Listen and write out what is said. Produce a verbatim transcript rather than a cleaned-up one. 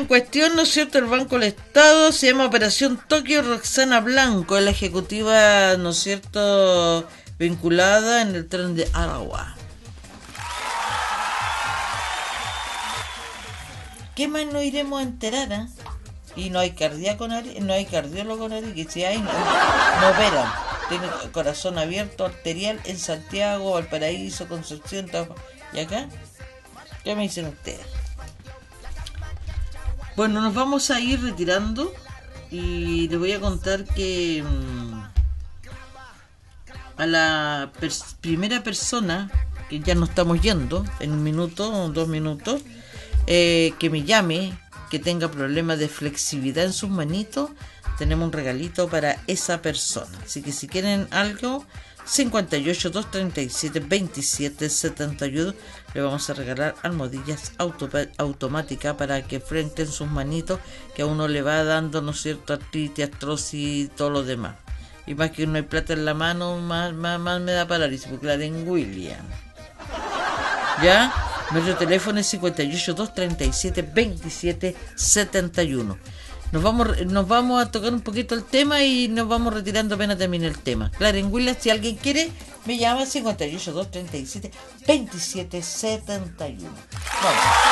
cuestión, ¿no es cierto? El Banco del Estado se llama Operación Tokio. Roxana Blanco es la ejecutiva, ¿no es cierto?, vinculada en el tren de Aragua. ¿Qué más nos iremos a enterar? ¿Eh? Y no hay cardíaco, no hay cardiólogo, que si hay, no, no operan. Tiene corazón abierto, arterial en Santiago, Valparaíso, Concepción, todo. ¿Y acá? ¿Qué me dicen ustedes? Bueno, nos vamos a ir retirando y les voy a contar que mmm, a la pers- primera persona, que ya nos estamos yendo en un minuto o dos minutos, eh, que me llame, que tenga problemas de flexibilidad en sus manitos, tenemos un regalito para esa persona. Así que si quieren algo, cincuenta y ocho, doscientos treinta y siete, veintisiete setenta y uno, le vamos a regalar almohadillas auto, automáticas para que frenten sus manitos, que a uno le va dando, ¿no es cierto?, artritis, artrosis y todo lo demás. Y más que no hay plata en la mano, más, más, más me da parálisis, porque la tengo William. ¿Ya? Nuestro teléfono es cincuenta y ocho, doscientos treinta y siete, veintisiete setenta y uno. Nos vamos, nos vamos a tocar un poquito el tema y nos vamos retirando apenas termine el tema. Claro, en William, si alguien quiere, me llama cincuenta y ocho, doscientos treinta y siete, veintisiete setenta y uno. Vamos.